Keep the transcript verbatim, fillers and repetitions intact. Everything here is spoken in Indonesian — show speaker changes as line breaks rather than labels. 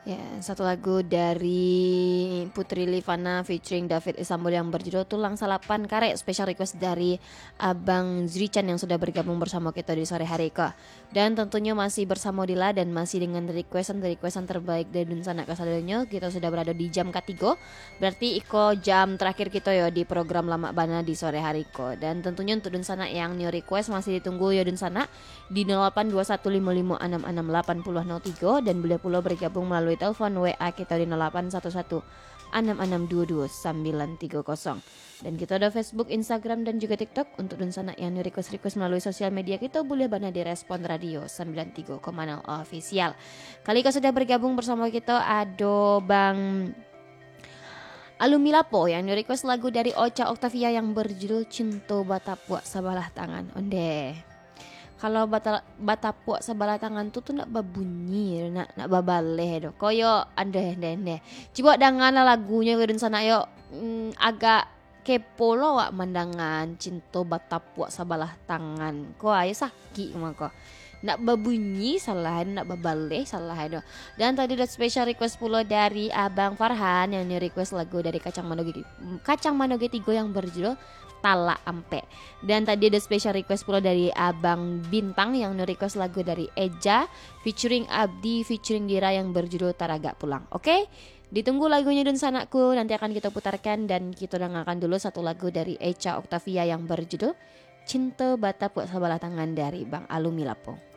Ya, satu lagu dari Putri Livana featuring David Istanbul yang berjudul Tulang Salapan Kare, special request dari Abang Zrichan yang sudah bergabung bersama kita di sore hari ke. Dan tentunya masih bersama Dila dan masih dengan requestan-requestan terbaik dari Dunsana Kasadonyo. Kita sudah berada di jam ketiga. Berarti iko jam terakhir kita ya di program Lama Bana di sore hari ko. Dan tentunya untuk Dunsana yang new request masih ditunggu ya Dunsana di nol delapan dua satu lima lima enam enam delapan nol nol tiga dan boleh pula bergabung melalui telepon W A kita di nol delapan satu satu enam enam dua dua sembilan tiga nol. Dan kita ada Facebook, Instagram dan juga TikTok. Untuk Dunsana yang request-request melalui sosial media kita boleh banyak direspon radio sembilan tiga koma nol official. Kali kau sudah bergabung bersama kita ada Bang Alumi Lapo yang request lagu dari Ocha Octavia yang berjudul Cinta Batapua Sebelah Tangan. Onde. Kalau bata batapuk sebelah tangan tuh tuh nak babunyi, nak nak babaleh do. Koyo ande ande ande. Coba dengan lagunya wedun sana yo mm, agak kepo lo wak mandangan cinta batapuk sebelah tangan. Ko ayo sakit mako. Nak babunyi salah, nak babaleh salah do. Dan tadi ada special request pula dari Abang Farhan yang request lagu dari Kacang Manoge Kacang Manoge tiga yang berjudul Tala Ampe. Dan tadi ada special request pula dari Abang Bintang yang request lagu dari Eja featuring Abdi featuring Dira yang berjudul Taraga Pulang. Oke, ditunggu lagunya Dunsanaku, nanti akan kita putarkan. Dan kita dengarkan dulu satu lagu dari Echa Octavia yang berjudul Cinta Batapuk Sebelah Tangan dari Bang Alumi Lapo.